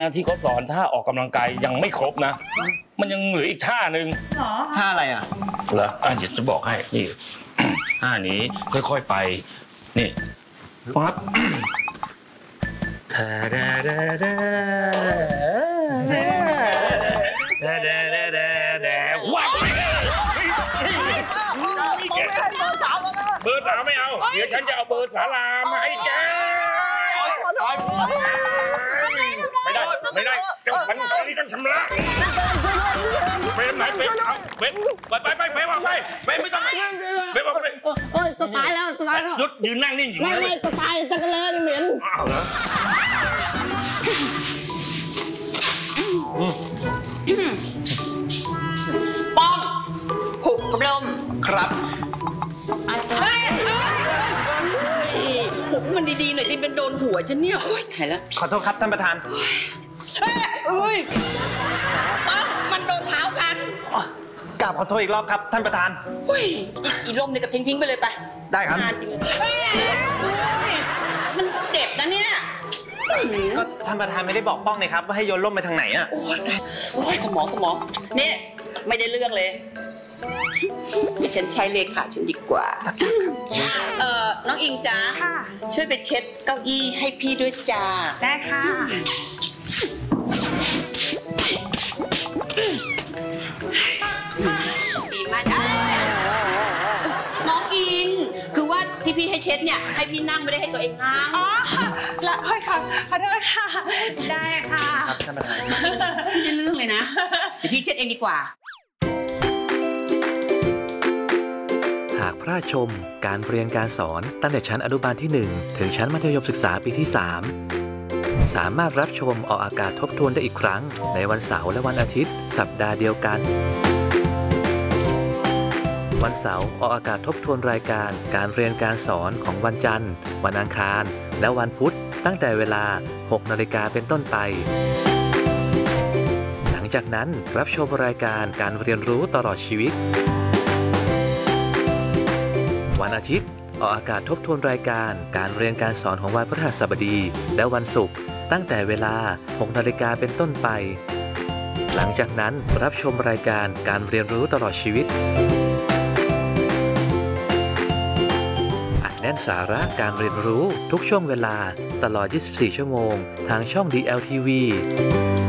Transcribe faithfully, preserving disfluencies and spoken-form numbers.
ที่เขาสอนท่าออกกำลังกายยังไม่ครบนะมันยังเหลืออีกท่าหนึ่งท่าอะไรอ่ะเหรออ่ะเดี๋ยวจะบอกให้นี่ท่านี้ค่อยๆไปนี่ปั๊บทาดาดาดาดาดาดาดาดาว้าวเบอร์สามไม่เอาเดี๋ยวฉันจะเอาเบอร์สารามาให้แกไม่ได้ไม่ได้เจ้าพันธุ์นี้ต้องชำระเฟรมไหนเฟรมเอาเฟรมไปไปไปเฟรมออกไปเฟรมไม่ต้องเฟรมออกไปโอ้ยจะตายแล้วจะตายแล้วหยุดยืนนั่งนิ่งอยู่ไม่ไม่จะตายจะกระเลยเหม็นอ้าวเหรอป้องหุบลมครับหุบมันดีๆหน่อยที่เป็นโดนหัวฉันเนี่ยโอ๊ยถ่ายแล้วขอโทษครับท่านประธานเอ้ยป้องมันโดนเท้าฉันกราบขอโทษอีกรอบครับท่านประธานเฮ้ยอีลมเนี่ยก็ทิ้งๆไปเลยไปได้ครับจริงมันเจ็บนะเนี่ยก็ท่านประธานไม่ได้บอกป้องเลยครับว่าให้โยนล่มไปทางไหนอ่ะโอ้ยโอ้ยสมองสมองเนี่ยไม่ได้เรื่องเลยฉันใช้เลขาฉันดีกว่าเออน้องอิงจ้าช่วยไปเช็ดเก้าอี้ให้พี่ด้วยจ้าได้ค่ะดีมากน้องอิงคือว่าที่พี่ให้เช็ดเนี่ยให้พี่นั่งไม่ได้ให้ตัวเองนั่งอ๋อละค่อยค่ะขอโทษค่ะได้ค่ะครับท่านประธานไม่ได้เรื่องเลยนะเดี๋ยวพี่เช็ดเองดีกว่าหากพลาดชมการเรียนการสอนตั้งแต่ชั้นอนุบาลที่หนึ่งถึงชั้นมัธยมศึกษาปีที่สามสามารถรับชมออกอากาศทบทวนได้อีกครั้งในวันเสาร์และวันอาทิตย์สัปดาห์เดียวกันวันเสาร์ออกอากาศทบทวนรายการการเรียนการสอนของวันจันทร์วันอังคารและวันพุธตั้งแต่เวลา หกนาฬิกาเป็นต้นไปหลังจากนั้นรับชมรายการการเรียนรู้ตลอดชีวิตวันอาทิตย์ออกอากาศทบทวนรายการการเรียนการสอนของวันพฤหัสบดีและวันศุกร์ตั้งแต่เวลา หกนาฬิกาเป็นต้นไปหลังจากนั้นรับชมรายการการเรียนรู้ตลอดชีวิตอัดแน่นสาระการเรียนรู้ทุกช่วงเวลาตลอด ยี่สิบสี่ ชั่วโมงทางช่อง ดี แอล ที วี